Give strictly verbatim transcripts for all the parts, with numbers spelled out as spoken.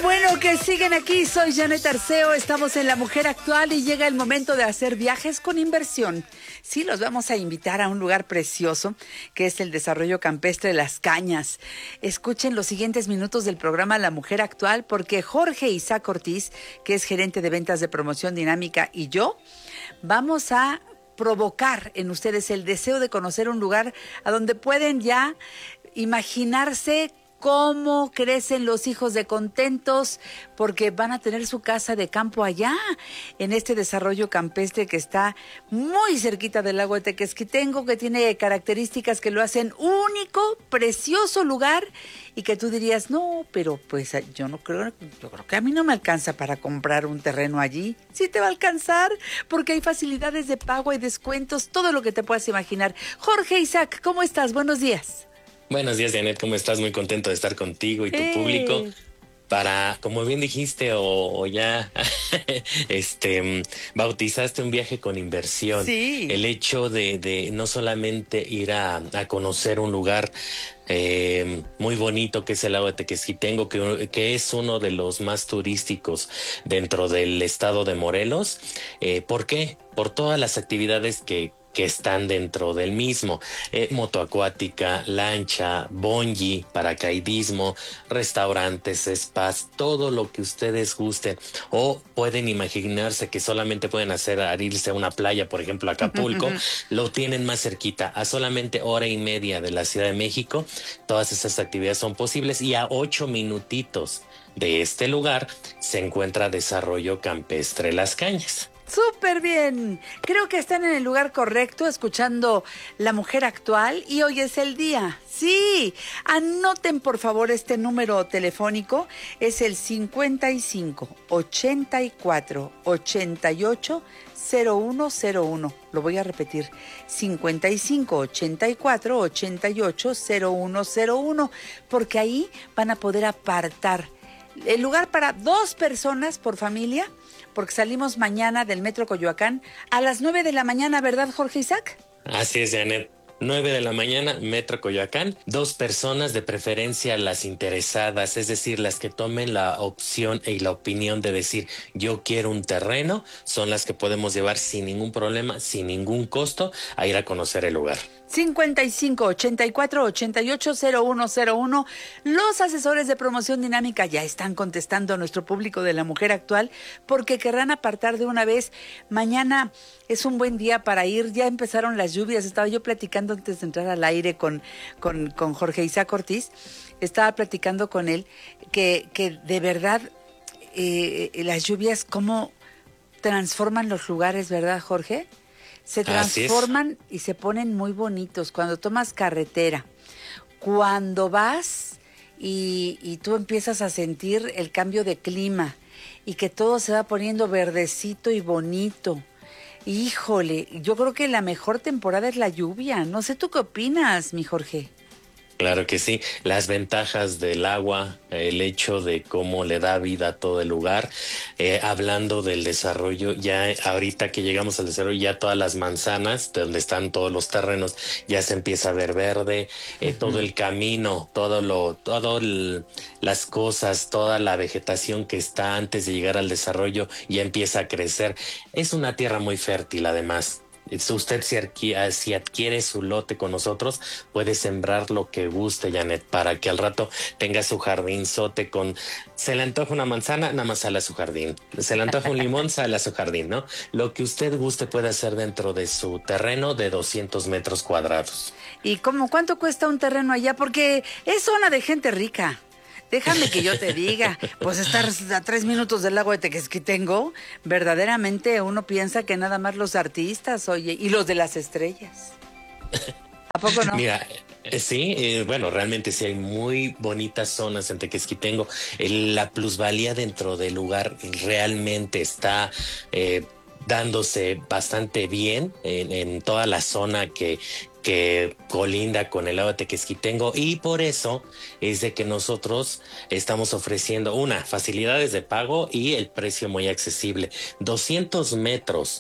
bueno que siguen aquí. Soy Janet Arceo, estamos en La Mujer Actual y llega el momento de hacer viajes con inversión. Sí, los vamos a invitar a un lugar precioso que es el Desarrollo Campestre Las Cañas. Escuchen los siguientes minutos del programa La Mujer Actual porque Jorge Isaac Ortiz, que es gerente de ventas de promoción dinámica, y yo vamos a provocar en ustedes el deseo de conocer un lugar a donde pueden ya imaginarse cómo crecen los hijos de contentos, porque van a tener su casa de campo allá, en este desarrollo campestre que está muy cerquita del lago de Tequesquitengo, que tiene características que lo hacen único, precioso lugar, y que tú dirías, no, pero pues yo no creo, yo creo que a mí no me alcanza para comprar un terreno allí. Sí te va a alcanzar, porque hay facilidades de pago y descuentos, todo lo que te puedas imaginar. Jorge Isaac, ¿cómo estás? Buenos días. Buenos días, Janet, ¿cómo estás? Muy contento de estar contigo y tu hey. público para, como bien dijiste, o, o ya este bautizaste un viaje con inversión. Sí. El hecho de, de no solamente ir a, a conocer un lugar eh, muy bonito que es el lago de Tequesquitengo, que, que es uno de los más turísticos dentro del estado de Morelos. Eh, ¿Por qué? Por todas las actividades que que están dentro del mismo, eh, motoacuática, lancha, bungee, paracaidismo, restaurantes, spas, todo lo que ustedes gusten, o pueden imaginarse que solamente pueden hacer al irse a una playa, por ejemplo Acapulco, lo tienen más cerquita, a solamente hora y media de la Ciudad de México. Todas esas actividades son posibles y a ocho minutitos de este lugar se encuentra Desarrollo Campestre Las Cañas. ¡Súper bien! Creo que están en el lugar correcto, escuchando La Mujer Actual, y hoy es el día. ¡Sí! Anoten, por favor, este número telefónico. Es el cincuenta y cinco, ochenta y cuatro, ochenta y ocho, cero uno cero uno. Lo voy a repetir. cincuenta y cinco, ochenta y cuatro, ochenta y ocho, cero uno cero uno. Porque ahí van a poder apartar el lugar para dos personas por familia, porque salimos mañana del Metro Coyoacán a las nueve de la mañana, ¿verdad, Jorge Isaac? Así es, Janet. nueve de la mañana, Metro Coyoacán. Dos personas, de preferencia las interesadas, es decir, las que tomen la opción y la opinión de decir yo quiero un terreno, son las que podemos llevar sin ningún problema, sin ningún costo, a ir a conocer el lugar. cincuenta y cinco, ochenta y cuatro, ochenta y ocho, cero uno cero uno. Los asesores de promoción dinámica ya están contestando a nuestro público de La Mujer Actual porque querrán apartar de una vez. Mañana es un buen día para ir, ya empezaron las lluvias. Estaba yo platicando antes de entrar al aire con, con, con Jorge Isaac Ortiz, estaba platicando con él que, que de verdad eh, las lluvias cómo transforman los lugares, ¿verdad, Jorge? Se transforman y se ponen muy bonitos cuando tomas carretera, cuando vas y, y tú empiezas a sentir el cambio de clima y que todo se va poniendo verdecito y bonito. Híjole, yo creo que la mejor temporada es la lluvia. No sé, ¿tú qué opinas, mi Jorge? Claro que sí, las ventajas del agua, el hecho de cómo le da vida a todo el lugar. Eh, hablando del desarrollo, ya ahorita que llegamos al desarrollo, ya todas las manzanas, donde están todos los terrenos, ya se empieza a ver verde, eh, uh-huh. todo el camino, todo lo, todo el, las cosas, toda la vegetación que está antes de llegar al desarrollo ya empieza a crecer. Es una tierra muy fértil, además. Usted si adquiere, si adquiere su lote con nosotros, puede sembrar lo que guste, Janet, para que al rato tenga su jardinzote con... Se le antoja una manzana, nada más sale a su jardín. Se le antoja un limón, sale a su jardín, ¿no? Lo que usted guste puede hacer dentro de su terreno de doscientos metros cuadrados. ¿Y cómo cuánto cuesta un terreno allá? Porque es zona de gente rica. Déjame que yo te diga, pues estar a tres minutos del lago de Tequesquitengo, verdaderamente uno piensa que nada más los artistas, oye, y los de las estrellas. ¿A poco no? Mira, eh, sí, eh, bueno, realmente sí hay muy bonitas zonas en Tequesquitengo. El, la plusvalía dentro del lugar realmente está... Eh, dándose bastante bien en, en toda la zona que, que colinda con el lago de Tequesquitengo, y por eso es de que nosotros estamos ofreciendo una, facilidades de pago y el precio muy accesible. doscientos metros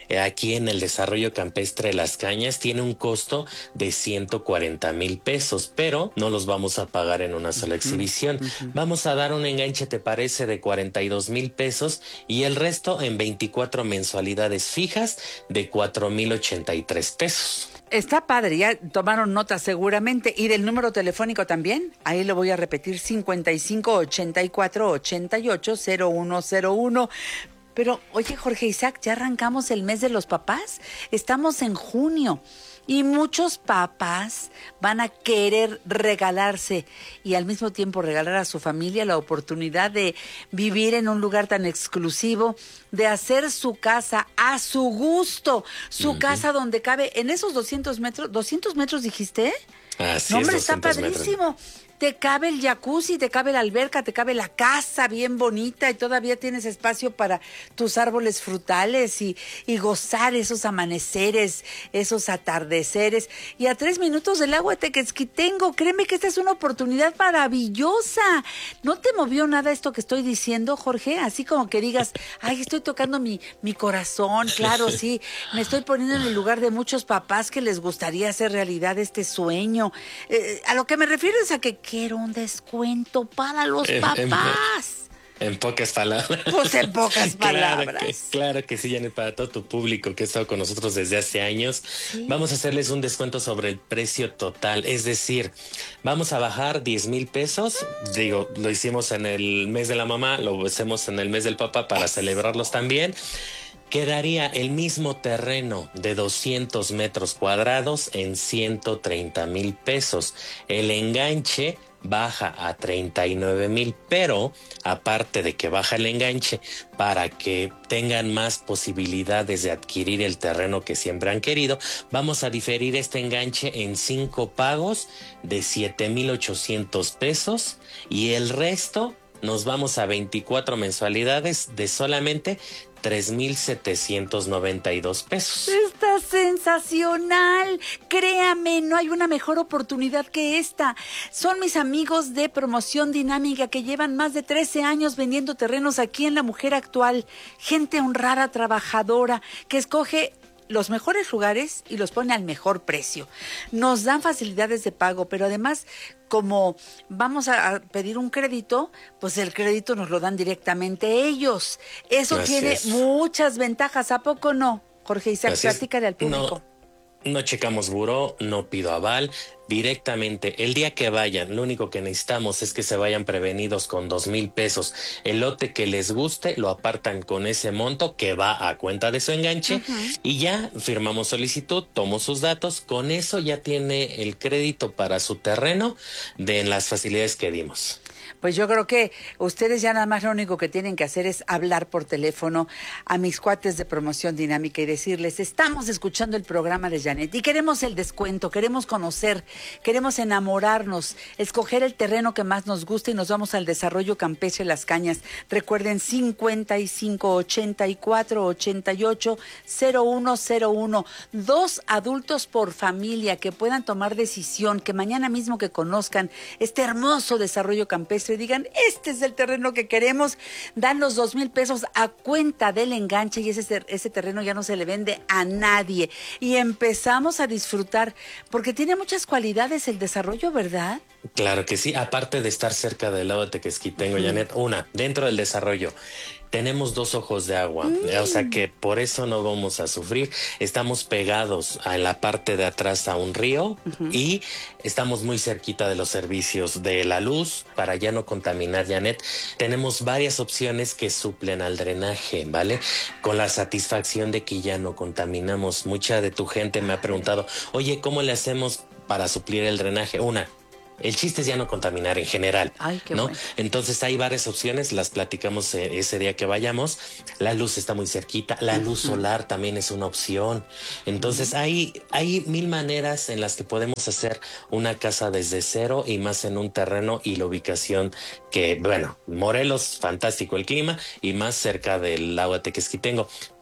eh, aquí en el desarrollo campestre Las Cañas tiene un costo de ciento cuarenta mil pesos, pero no los vamos a pagar en una sola exhibición. Uh-huh. Vamos a dar un enganche, ¿te parece?, de cuarenta y dos mil pesos y el resto en veinticuatro mensualidades fijas de cuatro mil ochenta y tres pesos. Está padre, ya tomaron nota seguramente. ¿Y del número telefónico también? Ahí lo voy a repetir, cincuenta y cinco, ochenta y cuatro, ochenta y ocho, cero uno cero uno. Pero, oye, Jorge Isaac, ¿ya arrancamos el mes de los papás? Estamos en junio. Y muchos papás van a querer regalarse y al mismo tiempo regalar a su familia la oportunidad de vivir en un lugar tan exclusivo, de hacer su casa a su gusto, su uh-huh. casa donde cabe en esos doscientos metros. ¿doscientos metros dijiste? Así no, hombre, es, está padrísimo. Metros. Te cabe el jacuzzi, te cabe la alberca, te cabe la casa bien bonita y todavía tienes espacio para tus árboles frutales y, y gozar esos amaneceres, esos atardeceres. Y a tres minutos del agua Tequesquitengo, créeme que esta es una oportunidad maravillosa. ¿No te movió nada esto que estoy diciendo, Jorge? Así como que digas, ay, estoy tocando mi, mi corazón, claro, sí. Me estoy poniendo en el lugar de muchos papás que les gustaría hacer realidad este sueño. Eh, a lo que me refiero es a que quiero un descuento para los en, papás. En, en pocas palabras. Pues en pocas palabras. Claro que, claro que sí, Janet, para todo tu público que ha estado con nosotros desde hace años, sí. Vamos a hacerles un descuento sobre el precio total. Es decir, vamos a bajar diez mil pesos. Digo, lo hicimos en el mes de la mamá, lo hacemos en el mes del papá para celebrarlos también. Quedaría el mismo terreno de doscientos metros cuadrados en ciento treinta mil pesos. El enganche baja a treinta y nueve mil, pero aparte de que baja el enganche, para que tengan más posibilidades de adquirir el terreno que siempre han querido, vamos a diferir este enganche en cinco pagos de siete mil ochocientos pesos y el resto nos vamos a veinticuatro mensualidades de solamente tres mil setecientos noventa y dos pesos. Está sensacional. Créame, no hay una mejor oportunidad que esta. Son mis amigos de Promoción Dinámica que llevan más de trece años vendiendo terrenos aquí en La Mujer Actual. Gente honrada, trabajadora, que escoge los mejores lugares y los pone al mejor precio. Nos dan facilidades de pago, pero además, como vamos a pedir un crédito, pues el crédito nos lo dan directamente ellos. Eso Así tiene es. muchas ventajas, ¿a poco no? Jorge Isaac, platícale al público. No. No checamos buró, no pido aval, directamente el día que vayan, lo único que necesitamos es que se vayan prevenidos con dos mil pesos. El lote que les guste lo apartan con ese monto que va a cuenta de su enganche uh-huh. y ya firmamos solicitud, tomo sus datos, con eso ya tiene el crédito para su terreno de las facilidades que dimos. Pues yo creo que ustedes ya nada más lo único que tienen que hacer es hablar por teléfono a mis cuates de Promoción Dinámica y decirles, estamos escuchando el programa de Janet y queremos el descuento, queremos conocer, queremos enamorarnos, escoger el terreno que más nos guste y nos vamos al desarrollo campestre Las Cañas. Recuerden, cincuenta y cinco, ochenta y cuatro, ochenta y ocho, cero uno cero uno. Dos adultos por familia que puedan tomar decisión, que mañana mismo que conozcan este hermoso desarrollo campestre digan, este es el terreno que queremos, dan los dos mil pesos a cuenta del enganche y ese, ese terreno ya no se le vende a nadie. Y empezamos a disfrutar, porque tiene muchas cualidades el desarrollo, ¿verdad? Claro que sí, aparte de estar cerca del lago de Tequesquitengo, uh-huh. Janet, una, dentro del desarrollo, tenemos dos ojos de agua, mm. o sea que por eso no vamos a sufrir. Estamos pegados a la parte de atrás a un río uh-huh. y estamos muy cerquita de los servicios de la luz para ya no contaminar, Janet. Tenemos varias opciones que suplen al drenaje, ¿vale? Con la satisfacción de que ya no contaminamos. Mucha de tu gente me ha preguntado, oye, ¿cómo le hacemos para suplir el drenaje? Una, el chiste es ya no contaminar en general. Ay, qué ¿no? bueno. Entonces hay varias opciones, las platicamos ese día que vayamos. La luz está muy cerquita, la luz uh-huh. solar también es una opción. Entonces uh-huh. hay, hay mil maneras en las que podemos hacer una casa desde cero y más en un terreno y la ubicación que, bueno, Morelos, fantástico el clima y más cerca del lago de Tequesquitengo.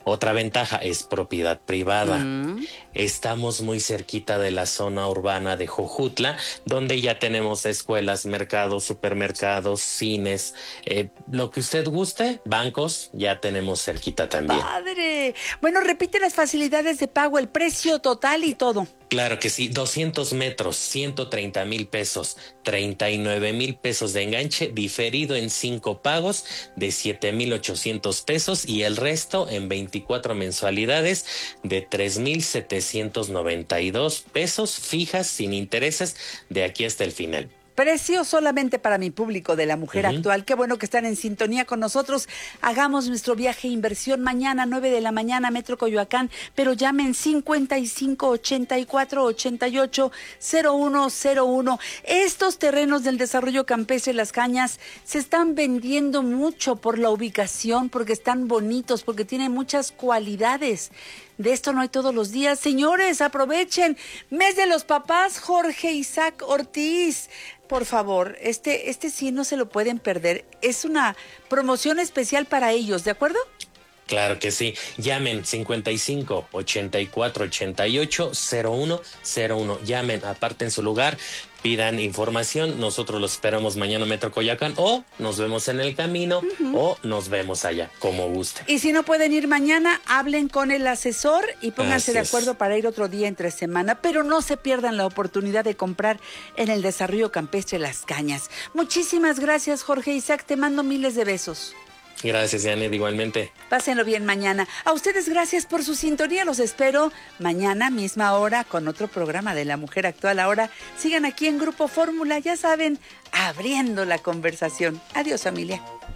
Otra ventaja es propiedad privada. Mm. Estamos muy cerquita de la zona urbana de Jojutla, donde ya tenemos escuelas, mercados, supermercados, cines, eh, lo que usted guste, bancos, ya tenemos cerquita también. ¡Padre! Bueno, repite las facilidades de pago, el precio total y todo. Claro que sí, doscientos metros, ciento treinta mil pesos, treinta y nueve mil pesos de enganche, diferido en cinco pagos de siete mil ochocientos pesos y el resto en veinticuatro mensualidades de tres mil setecientos noventa y dos pesos fijas sin intereses de aquí hasta el final. Precio solamente para mi público de La Mujer Uh-huh. Actual. Qué bueno que están en sintonía con nosotros. Hagamos nuestro viaje inversión mañana, nueve de la mañana, Metro Coyoacán, pero llamen cincuenta y cinco ochenta y cuatro ochenta y ocho cero uno cero uno. Estos terrenos del desarrollo campestre Las Cañas se están vendiendo mucho por la ubicación, porque están bonitos, porque tienen muchas cualidades. De esto no hay todos los días. Señores, aprovechen. Mes de los papás, Jorge Isaac Ortiz. Por favor, este, este sí no se lo pueden perder. Es una promoción especial para ellos, ¿de acuerdo? Claro que sí. Llamen cincuenta y cinco ochenta y cuatro ochenta y ocho cero uno cero uno. Llamen, aparten su lugar, pidan información. Nosotros los esperamos mañana en Metro Coyoacán o nos vemos en el camino uh-huh. o nos vemos allá, como guste. Y si no pueden ir mañana, hablen con el asesor y pónganse Así de acuerdo es. Para ir otro día entre semana, pero no se pierdan la oportunidad de comprar en el desarrollo campestre Las Cañas. Muchísimas gracias, Jorge Isaac. Te mando miles de besos. Gracias, Janet, igualmente. Pásenlo bien mañana. A ustedes gracias por su sintonía. Los espero mañana, misma hora, con otro programa de La Mujer Actual. Ahora sigan aquí en Grupo Fórmula, ya saben, abriendo la conversación. Adiós, familia.